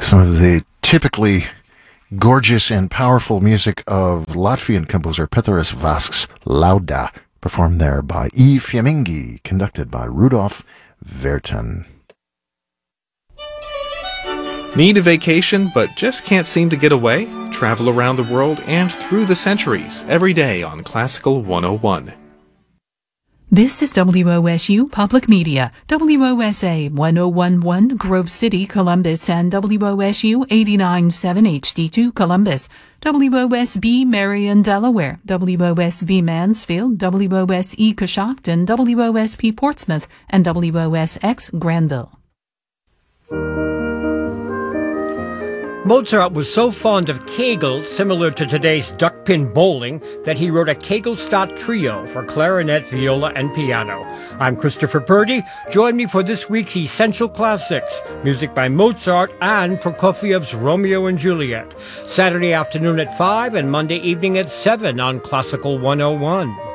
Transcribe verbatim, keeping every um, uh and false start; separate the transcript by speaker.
Speaker 1: Some of the typically gorgeous and powerful music of Latvian composer Pēteris Vasks Lauda, performed there by E. Fiemingi, conducted by Rudolf Vertan.
Speaker 2: Need a vacation but just can't seem to get away? Travel around the world and through the centuries every day on Classical one oh one.
Speaker 3: This is W O S U Public Media, W O S A one oh one point one Grove City, Columbus, and W O S U eighty-nine point seven H D two Columbus, W O S B Marion, Delaware, W O S V Mansfield, W O S E Coshocton, W O S P Portsmouth, and W O S X Granville.
Speaker 4: Mozart was so fond of Kegel, similar to today's duckpin bowling, that he wrote a Kegelstatt trio for clarinet, viola, and piano. I'm Christopher Purdy. Join me for this week's Essential Classics, music by Mozart and Prokofiev's Romeo and Juliet. Saturday afternoon at five and Monday evening at seven on Classical one oh one.